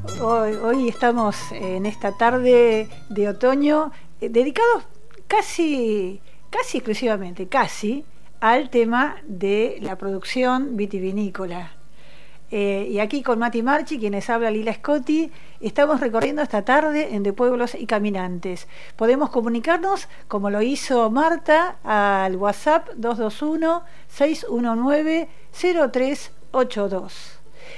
Hoy estamos en esta tarde de otoño dedicados casi exclusivamente, al tema de la producción vitivinícola. Y aquí con Mati Marchi, quienes habla Lila Scotti, estamos recorriendo esta tarde en De Pueblos y Caminantes. Podemos comunicarnos, como lo hizo Marta, al WhatsApp 221-619-0382.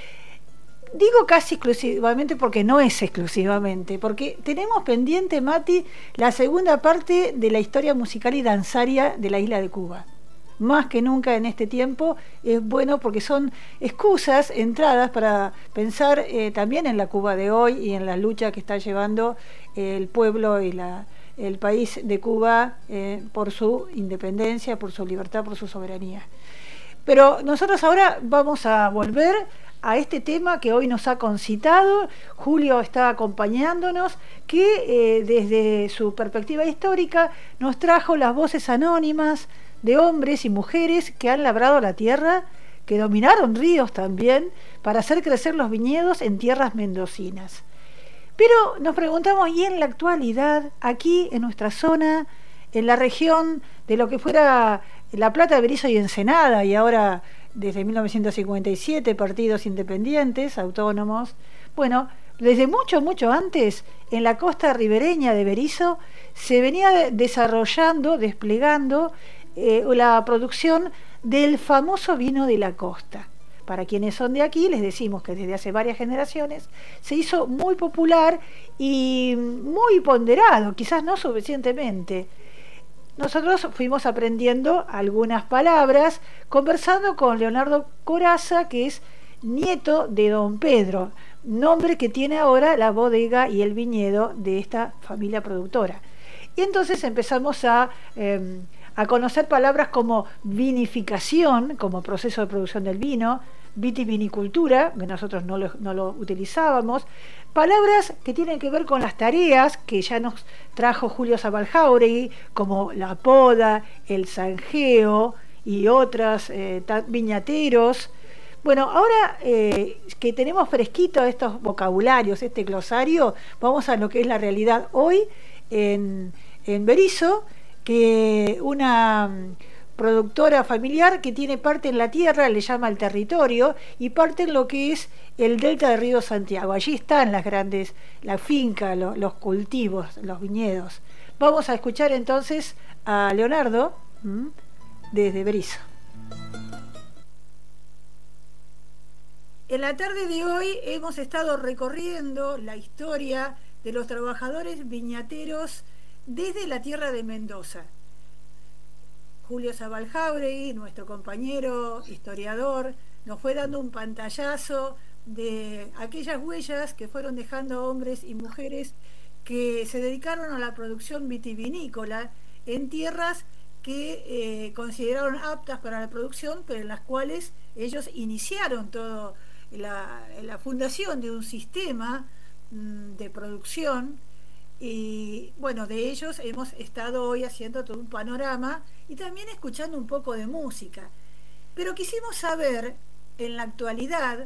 Digo casi exclusivamente porque no es exclusivamente, porque tenemos pendiente, Mati, la segunda parte de la historia musical y danzaria de la isla de Cuba. Más que nunca en este tiempo es bueno porque son excusas, entradas para pensar también en la Cuba de hoy y en la lucha que está llevando el pueblo y el país de Cuba por su independencia, por su libertad, por su soberanía. Pero nosotros ahora vamos a volver a este tema que hoy nos ha concitado. Julio está acompañándonos, que desde su perspectiva histórica nos trajo las voces anónimas de hombres y mujeres que han labrado la tierra, que dominaron ríos también, para hacer crecer los viñedos en tierras mendocinas. Pero nos preguntamos, ¿y en la actualidad, aquí en nuestra zona, en la región de lo que fuera La Plata, Berisso y Ensenada, y ahora desde 1957 partidos independientes, autónomos, bueno, desde mucho antes, en la costa ribereña de Berisso, se venía desarrollando, desplegando la producción del famoso vino de la costa. Para quienes son de aquí, les decimos que desde hace varias generaciones se hizo muy popular y muy ponderado, quizás no suficientemente. Nosotros fuimos aprendiendo algunas palabras, conversando con Leonardo Corazza, que es nieto de don Pedro, nombre que tiene ahora la bodega y el viñedo de esta familia productora. Y entonces empezamos a conocer palabras como vinificación, como proceso de producción del vino, vitivinicultura, que nosotros no lo utilizábamos, palabras que tienen que ver con las tareas que ya nos trajo Julio Zabaljauregui, como la poda, el zanjeo y otras, viñateros. Bueno, ahora que tenemos fresquito estos vocabularios, este glosario, vamos a lo que es la realidad hoy en Berisso, que una productora familiar que tiene parte en la tierra, le llama el territorio, y parte en lo que es el delta del río Santiago. Allí están las grandes, la finca, los cultivos, los viñedos. Vamos a escuchar entonces a Leonardo desde Berisso. En la tarde de hoy hemos estado recorriendo la historia de los trabajadores viñateros desde la tierra de Mendoza. Julio Zabaljauregui, nuestro compañero historiador, nos fue dando un pantallazo de aquellas huellas que fueron dejando hombres y mujeres que se dedicaron a la producción vitivinícola en tierras que consideraron aptas para la producción, pero en las cuales ellos iniciaron todo la fundación de un sistema de producción. Y bueno, de ellos hemos estado hoy haciendo todo un panorama y también escuchando un poco de música. Pero quisimos saber en la actualidad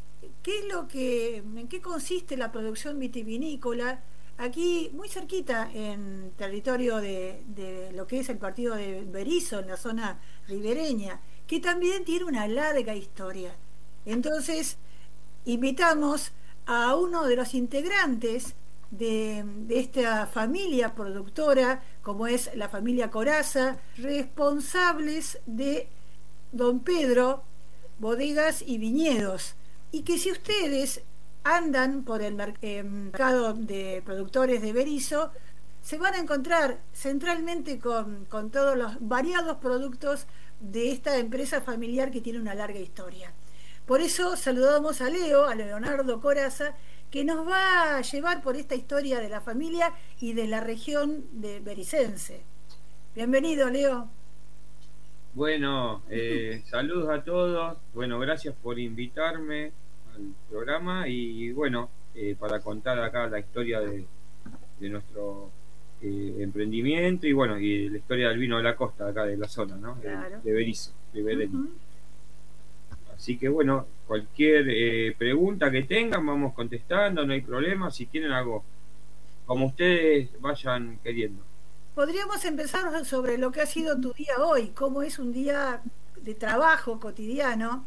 en qué consiste la producción vitivinícola aquí muy cerquita en territorio de lo que es el partido de Berisso, en la zona ribereña, que también tiene una larga historia. Entonces invitamos a uno de los integrantes de esta familia productora, como es la familia Corazza, responsables de don Pedro, bodegas y viñedos, y que si ustedes andan por el mercado de productores de Berisso, se van a encontrar centralmente con todos los variados productos de esta empresa familiar que tiene una larga historia. Por eso saludamos a Leonardo Corazza, que nos va a llevar por esta historia de la familia y de la región de bericense. Bienvenido, Leo. Bueno, saludos a todos. Bueno, gracias por invitarme al programa y bueno, para contar acá la historia de nuestro emprendimiento y bueno, y la historia del vino de la costa acá de la zona, ¿no? Claro. De Berisso, de Belén. Así que bueno, cualquier pregunta que tengan, vamos contestando, no hay problema. Si tienen algo, como ustedes vayan queriendo. Podríamos empezar sobre lo que ha sido tu día hoy, cómo es un día de trabajo cotidiano,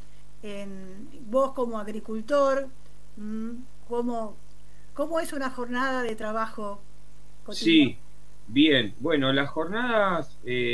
vos como agricultor, mm, cómo, cómo es una jornada de trabajo cotidiano. Sí, bien. Bueno, las jornadas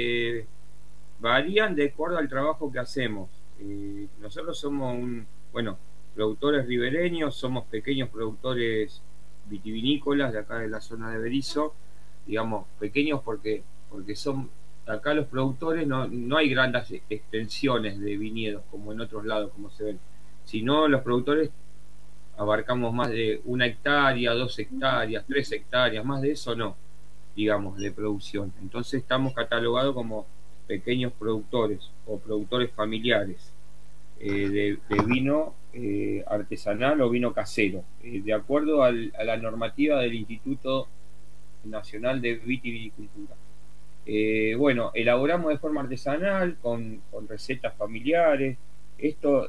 varían de acuerdo al trabajo que hacemos. Nosotros somos bueno, productores ribereños, somos pequeños productores vitivinícolas de acá de la zona de Berisso, digamos, pequeños porque son, acá los productores no hay grandes extensiones de viñedos como en otros lados, como se ven, sino los productores abarcamos más de 1 hectárea, 2 hectáreas, 3 hectáreas, más de eso no, digamos, de producción. Entonces estamos catalogados como pequeños productores o productores familiares de vino artesanal o vino casero, de acuerdo a la normativa del Instituto Nacional de Vitivinicultura. Bueno, elaboramos de forma artesanal, con recetas familiares. Esto,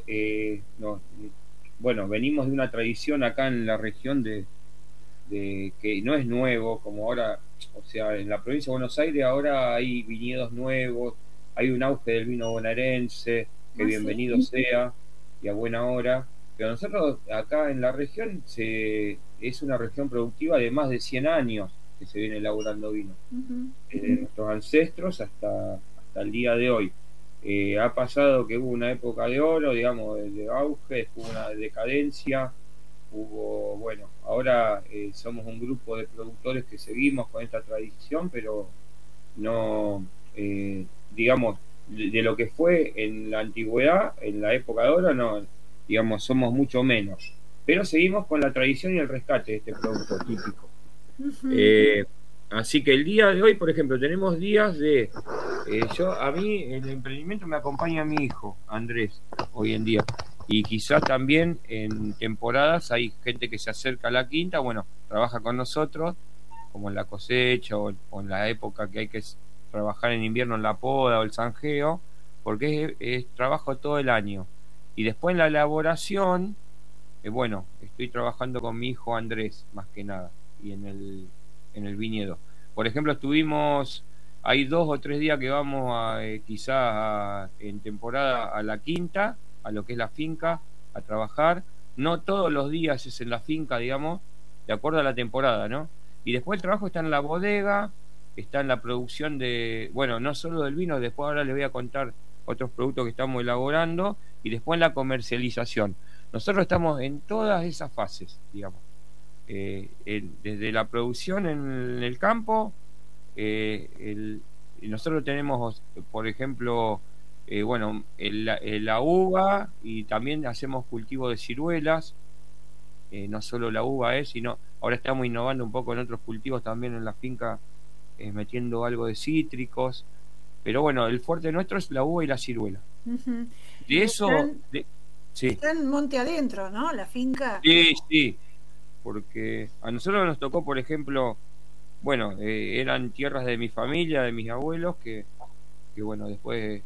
bueno, venimos de una tradición acá en la región de que no es nuevo, como ahora, o sea, en la provincia de Buenos Aires ahora hay viñedos nuevos, hay un auge del vino bonaerense, que Ah, sí. bienvenido sea, y a buena hora. Pero nosotros acá en la región es una región productiva de más de 100 años que se viene elaborando vino, Ujú. desde nuestros ancestros hasta el día de hoy. Ha pasado que hubo una época de oro, digamos, de auge, después una decadencia, hubo, bueno, ahora somos un grupo de productores que seguimos con esta tradición, pero no, digamos, de lo que fue en la antigüedad, en la época de oro, no, digamos, somos mucho menos. Pero seguimos con la tradición y el rescate de este producto típico. Ujú. Eh, Así que el día de hoy, por ejemplo, tenemos días de... a mí, en el emprendimiento me acompaña mi hijo, Andrés, hoy en día. Y quizás también en temporadas hay gente que se acerca a la quinta, bueno, trabaja con nosotros, como en la cosecha o en la época que hay que trabajar en invierno en la poda o el zanjeo, porque es trabajo todo el año. Y después en la elaboración, bueno, estoy trabajando con mi hijo Andrés, más que nada, y en el viñedo. Por ejemplo, hay 2 o 3 días que vamos quizás en temporada a la quinta, a lo que es la finca, a trabajar. No todos los días es en la finca, digamos, de acuerdo a la temporada, ¿no? Y después el trabajo está en la bodega, está en la producción bueno, no solo del vino, después ahora les voy a contar otros productos que estamos elaborando, y después en la comercialización. Nosotros estamos en todas esas fases, digamos. Desde la producción en el campo, nosotros tenemos, por ejemplo, bueno, la uva, y también hacemos cultivo de ciruelas. No solo la uva sino ahora estamos innovando un poco en otros cultivos también en la finca, metiendo algo de cítricos, pero bueno, el fuerte nuestro es la uva y la ciruela. Ujú. De Y eso, sí, están monte adentro, ¿no? La finca. sí, sí, porque a nosotros nos tocó, por ejemplo, bueno, eran tierras de mi familia, de mis abuelos, que bueno, después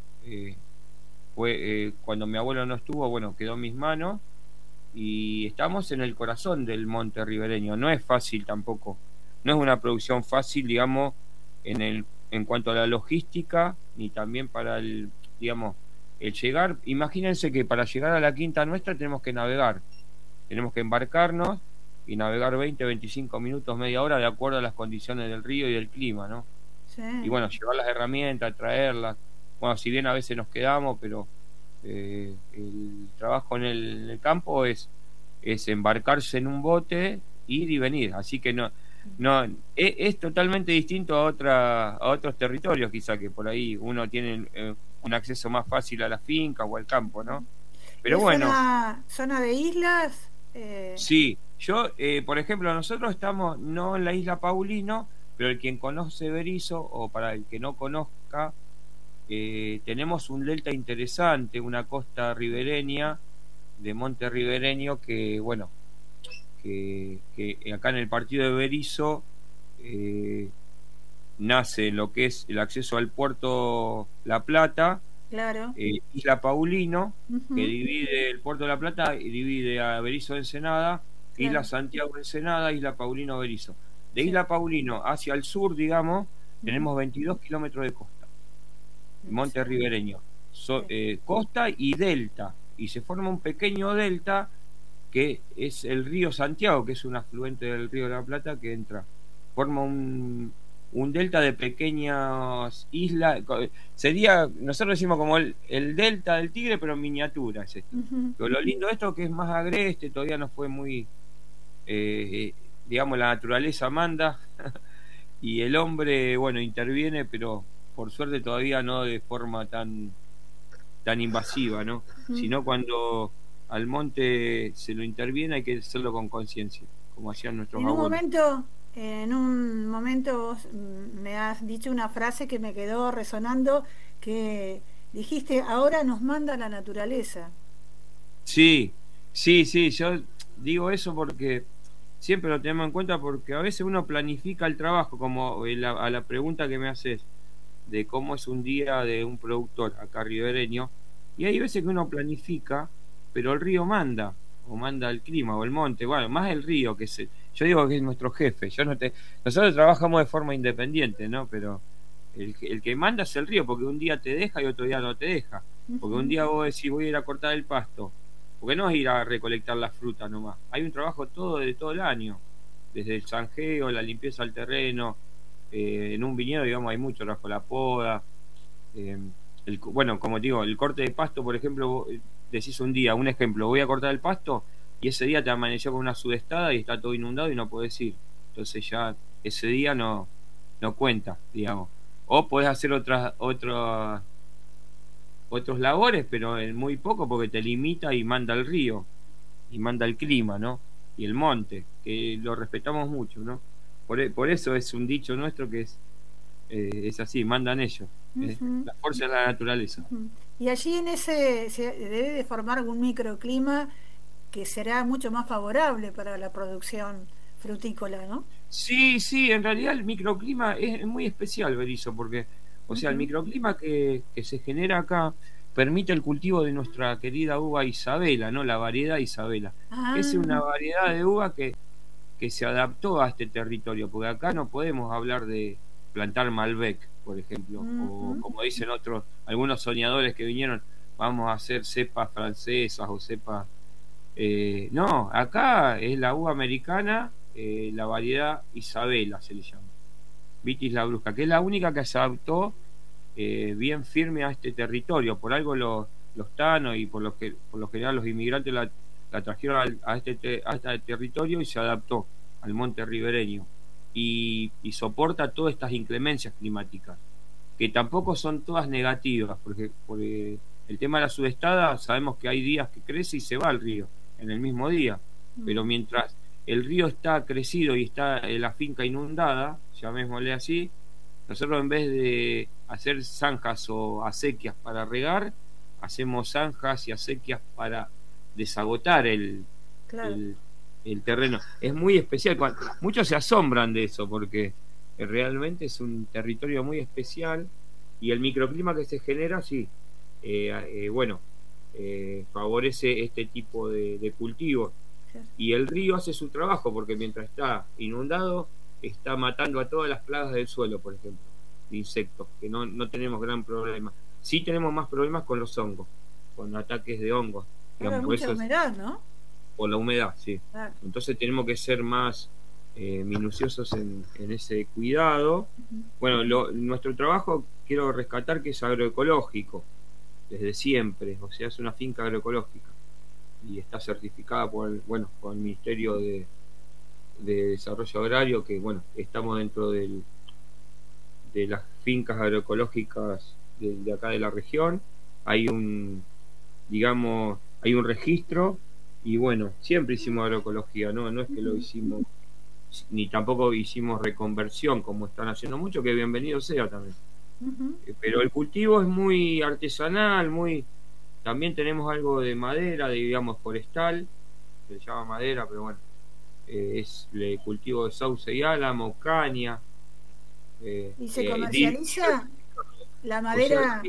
cuando mi abuelo no estuvo, bueno, quedó en mis manos, y estamos en el corazón del monte ribereño. No es fácil tampoco, no es una producción fácil, digamos, en cuanto a la logística, ni también para digamos, el llegar. Imagínense que para llegar a la quinta nuestra tenemos que embarcarnos y navegar 20, 25 minutos, media hora, de acuerdo a las condiciones del río y del clima, ¿no? Y Sí. bueno, llevar las herramientas, traerlas. Bueno, si bien a veces nos quedamos, pero el trabajo en el campo es embarcarse en un bote, ir y venir. Así que no es totalmente distinto a otros territorios, quizá, que por ahí uno tiene un acceso más fácil a la finca o al campo, ¿no? ¿Y Pero es bueno, zona de islas? sí, por ejemplo, nosotros estamos no en la isla Paulino, pero el quien conoce Berisso, o para el que no conozca, tenemos un delta interesante, una costa ribereña, de monte ribereño, que bueno, que acá en el partido de Berisso nace en lo que es el acceso al puerto La Plata, Claro. Isla Paulino, que Ujú. divide el Puerto de la Plata y divide a Berizo de Ensenada, Isla Claro. Santiago de Ensenada, Isla Paulino Berizo. De Sí. Isla Paulino hacia el sur, digamos, Ujú. tenemos 22 kilómetros de costa, monte Excelente. ribereño, Sí. costa y delta, y se forma un pequeño delta que es el río Santiago, que es un afluente del río de la Plata que entra, forma un delta de pequeñas islas, sería, nosotros decimos como el delta del Tigre, pero en miniatura es esto. Ujú. Pero lo lindo de esto que es más agreste, todavía no fue muy, digamos, la naturaleza manda y el hombre, bueno, interviene, pero por suerte todavía no de forma tan invasiva, ¿no? Ujú. Sino cuando al monte se lo interviene hay que hacerlo con conciencia, como hacían nuestros abuelos. En un momento vos me has dicho una frase que me quedó resonando, que dijiste, ahora nos manda la naturaleza. Sí, sí, sí, yo digo eso porque siempre lo tenemos en cuenta porque a veces uno planifica el trabajo, como a la pregunta que me haces de cómo es un día de un productor acá ribereño, y hay veces que uno planifica, pero el río manda, o manda el clima, o el monte, bueno, más el río, yo digo que es nuestro jefe, nosotros trabajamos de forma independiente, ¿no? Pero el que manda es el río, porque un día te deja y otro día no te deja, porque un Ujú. día vos decís voy a ir a cortar el pasto, porque no es ir a recolectar la fruta nomás, hay un trabajo de todo el año, desde el zanjeo, la limpieza del terreno, en un viñedo, digamos, hay mucho trabajo, la poda, eh, bueno, como digo, el corte de pasto, por ejemplo, vos decís un día, un ejemplo, voy a cortar el pasto y ese día te amaneció con una sudestada y está todo inundado y no podés ir. Entonces ya ese día no cuenta, digamos. O podés hacer otros labores, pero en muy poco porque te limita y manda el río, y manda el clima, ¿no? Y el monte, que lo respetamos mucho, ¿no? Por eso es un dicho nuestro que es así, mandan ellos, Ujú. la fuerza Y, de la naturaleza. ujú. Y allí en ese se debe de formar algún microclima que será mucho más favorable para la producción frutícola, ¿no? Sí, sí, en realidad el microclima es muy especial, Berizo, porque, o sea, el Ujú. microclima que se genera acá permite el cultivo de nuestra querida uva Isabela, ¿no? La variedad Isabela, que es una Ah, variedad de uva que se adaptó a este territorio, porque acá no podemos hablar de plantar Malbec, por ejemplo, o ujú. como dicen otros, algunos soñadores que vinieron, vamos a hacer cepas francesas o cepas. No, acá es la uva americana, la variedad Isabela se le llama, Vitis la Brusca, que es la única que se adaptó bien firme a este territorio. Por algo los tanos y por lo general los inmigrantes la trajeron a este territorio y se adaptó al monte ribereño. Y soporta todas estas inclemencias climáticas, que tampoco son todas negativas, porque el tema de la sudestada, sabemos que hay días que crece y se va al río en el mismo día, pero Mm. mientras el río está crecido y está la finca inundada, llamémosle así, nosotros en vez de hacer zanjas o acequias para regar, hacemos zanjas y acequias para desagotar Claro. el, el terreno. Es muy especial. Muchos se asombran de eso porque realmente es un territorio muy especial y el microclima que se genera, sí, bueno, favorece este tipo de cultivos. Claro. Y el río hace su trabajo porque mientras está inundado, está matando a todas las plagas del suelo, por ejemplo, de insectos, que no tenemos gran problema. Sí tenemos más problemas con los hongos, con ataques de hongos, Claro, hay digamos, por mucha eso es humedad, ¿no? por la humedad, sí. Claro. Entonces tenemos que ser más minuciosos en ese cuidado. Ujú. Bueno, nuestro trabajo quiero rescatar que es agroecológico, desde siempre, o sea, es una finca agroecológica y está certificada por el Ministerio de Desarrollo Agrario, que bueno, estamos dentro de las fincas agroecológicas de acá de la región. Hay digamos, hay un registro y bueno, siempre hicimos agroecología, ¿no? No es que lo Ujú. hicimos, ni tampoco hicimos reconversión como están haciendo mucho, que bienvenido sea también. Ujú. Pero el cultivo es muy artesanal, también tenemos algo de madera, digamos, forestal, se llama madera, pero bueno, es el cultivo de sauce y álamo, caña, ¿Y se diría, comercializa la o sea, madera?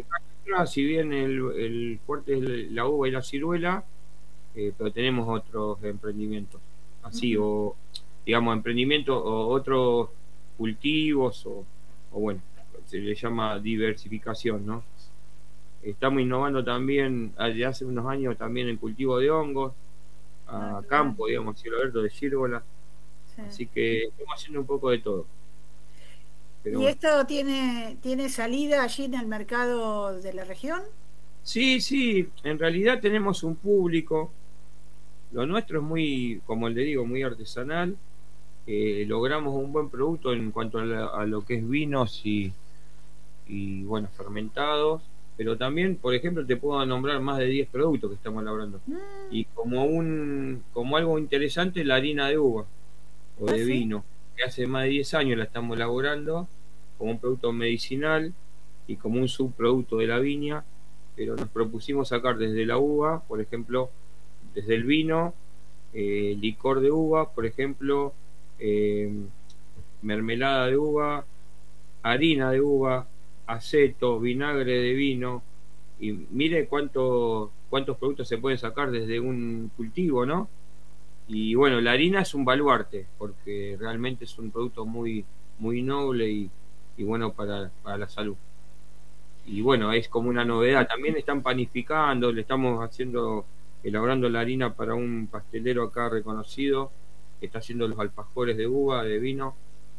Si bien el fuerte es la uva y la ciruela, pero tenemos otros emprendimientos, así, Ujú. o digamos, emprendimientos o otros cultivos, o bueno, se le llama diversificación, ¿no? Estamos innovando también, desde hace unos años, también en cultivo de hongos, Ah, a qué bueno. campo, digamos, cielo abierto de círgola, Sí. así que estamos haciendo un poco de todo, pero ¿Y bueno. esto tiene salida allí en el mercado de la región? Sí, sí, en realidad tenemos un público, lo nuestro es muy, como le digo, muy artesanal. Logramos un buen producto en cuanto a lo que es vinos bueno, fermentados, pero también, por ejemplo, te puedo nombrar más de 10 productos que estamos elaborando. Mm, Y como algo interesante, la harina de uva o ah, de sí. vino, que hace más de 10 años la estamos elaborando como un producto medicinal y como un subproducto de la viña, pero nos propusimos sacar desde la uva, por ejemplo, desde el vino, licor de uva, por ejemplo, eh, mermelada de uva, harina de uva, aceto, vinagre de vino, y mire cuántos productos se pueden sacar desde un cultivo, ¿no? Y bueno, la harina es un baluarte, porque realmente es un producto muy, muy noble y bueno para la salud. Y bueno, es como una novedad. También están panificando, le estamos elaborando la harina para un pastelero acá reconocido, que está haciendo los alfajores de uva, de vino.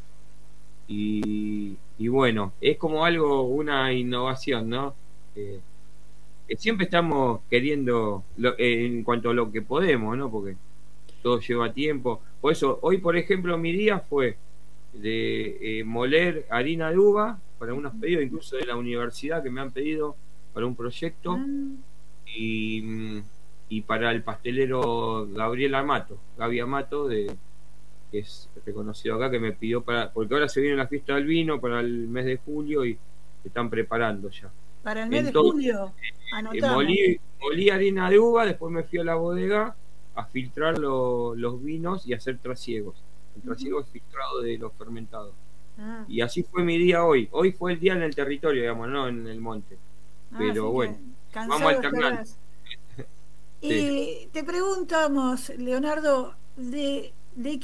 Y bueno, es como algo, una innovación, ¿no? Eh, que siempre estamos queriendo, en cuanto a lo que podemos, ¿no? Porque todo lleva tiempo. Por eso, hoy, por ejemplo, mi día fue de moler harina de uva para unos pedidos, incluso de la universidad que me han pedido para un proyecto, Mm, y, y para el pastelero Gabriel Amato, Gaby Amato, que es reconocido acá, que me pidió porque ahora se viene la fiesta del vino para el mes de julio y se están preparando ya. para el mes de Entonces, julio, anotamos. molí harina de uva, después me fui a la bodega a filtrar los vinos y hacer trasiegos. El Ujú. trasiego es filtrado de los fermentados. Ah, Y así fue mi día hoy. Hoy fue el día en el territorio, digamos, no en el monte. Pero así bueno, que vamos cansado alternando. estarás. Sí. Y te preguntamos, Leonardo, de